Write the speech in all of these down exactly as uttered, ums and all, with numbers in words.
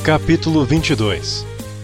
Capítulo vinte e dois.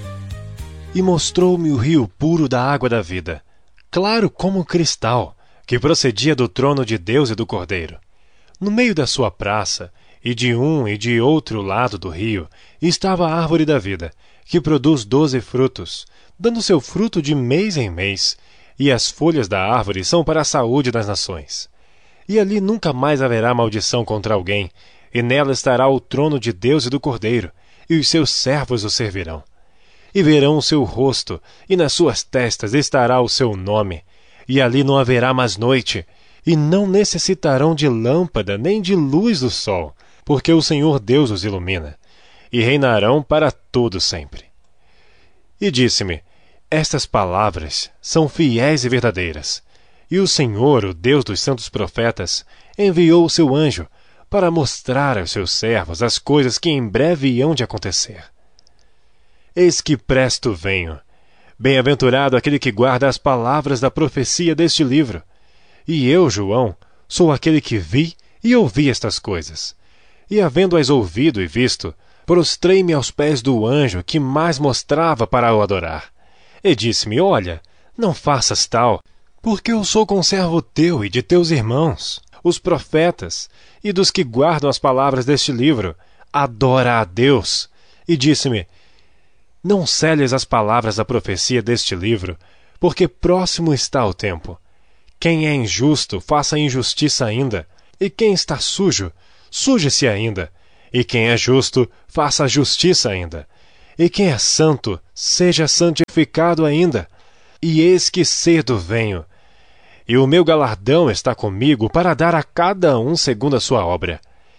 E mostrou-me o rio puro da água da vida, claro como cristal, que procedia do trono de Deus e do Cordeiro. No meio da sua praça, e de um e de outro lado do rio, estava a árvore da vida, que produz doze frutos, dando seu fruto de mês em mês, e as folhas da árvore são para a saúde das nações. E ali nunca mais haverá maldição contra alguém, e nela estará o trono de Deus e do Cordeiro, e os seus servos o servirão. E verão o seu rosto, e nas suas testas estará o seu nome. E ali não haverá mais noite, e não necessitarão de lâmpada nem de luz do sol, porque o Senhor Deus os ilumina, e reinarão para todo sempre. E disse-me: estas palavras são fiéis e verdadeiras. E o Senhor, o Deus dos santos profetas, enviou o seu anjo para mostrar aos seus servos as coisas que em breve hão de acontecer. Eis que presto venho. Bem-aventurado aquele que guarda as palavras da profecia deste livro. E eu, João, sou aquele que vi e ouvi estas coisas. E havendo-as ouvido e visto, prostrei-me aos pés do anjo que mais mostrava para o adorar. E disse-me: olha, não faças tal, porque eu sou conservo teu e de teus irmãos, os profetas, e dos que guardam as palavras deste livro. Adora a Deus. E disse-me: não seles as palavras da profecia deste livro, porque próximo está o tempo. Quem é injusto, faça injustiça ainda, e quem está sujo, suje-se ainda, e quem é justo, faça justiça ainda, e quem é santo, seja santificado ainda. E eis que cedo venho, e o meu galardão está comigo para dar a cada um segundo a sua obra.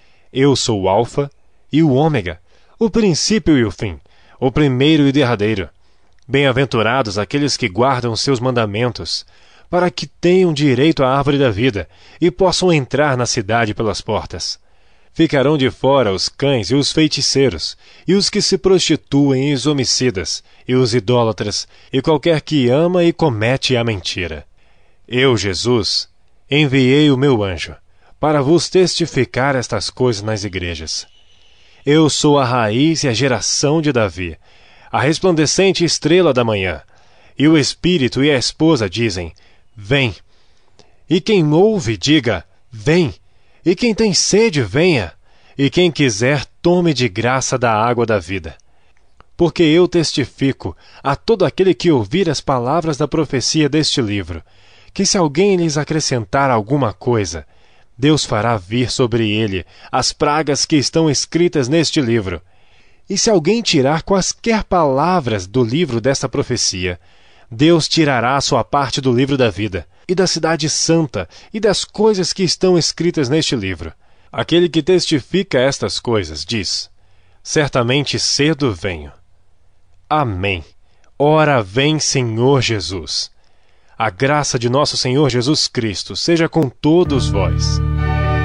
Eu sou o Alfa e o Ômega, o princípio e o fim, o primeiro e o derradeiro. Bem-aventurados aqueles que guardam seus mandamentos, para que tenham direito à árvore da vida e possam entrar na cidade pelas portas. Ficarão de fora os cães e os feiticeiros, e os que se prostituem e os homicidas, e os idólatras, e qualquer que ama e comete a mentira. Eu, Jesus, enviei o meu anjo, para vos testificar estas coisas nas igrejas. Eu sou a raiz e a geração de Davi, a resplandecente estrela da manhã. E o Espírito e a esposa dizem: vem. E quem ouve, diga: vem. E quem tem sede, venha. E quem quiser, tome de graça da água da vida. Porque eu testifico a todo aquele que ouvir as palavras da profecia deste livro, que se alguém lhes acrescentar alguma coisa, Deus fará vir sobre ele as pragas que estão escritas neste livro. E se alguém tirar quaisquer palavras do livro desta profecia, Deus tirará a sua parte do livro da vida, e da cidade santa, e das coisas que estão escritas neste livro. Aquele que testifica estas coisas diz: certamente cedo venho. Amém. Ora vem, Senhor Jesus. A graça de nosso Senhor Jesus Cristo seja com todos vós.